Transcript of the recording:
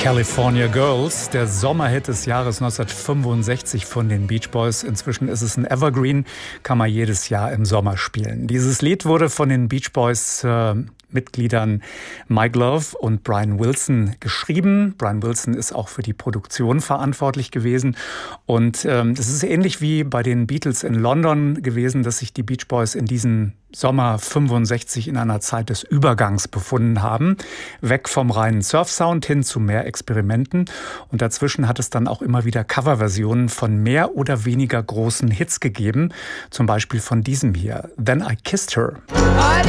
California Girls, der Sommerhit des Jahres 1965 von den Beach Boys. Inzwischen ist es ein Evergreen, kann man jedes Jahr im Sommer spielen. Dieses Lied wurde von den Beach Boys Mitgliedern Mike Love und Brian Wilson geschrieben. Brian Wilson ist auch für die Produktion verantwortlich gewesen. Und es ist ähnlich wie bei den Beatles in London gewesen, dass sich die Beach Boys in diesem Sommer 65 in einer Zeit des Übergangs befunden haben. Weg vom reinen Surf-Sound hin zu mehr Experimenten. Und dazwischen hat es dann auch immer wieder Coverversionen von mehr oder weniger großen Hits gegeben. Zum Beispiel von diesem hier, Then I Kissed Her.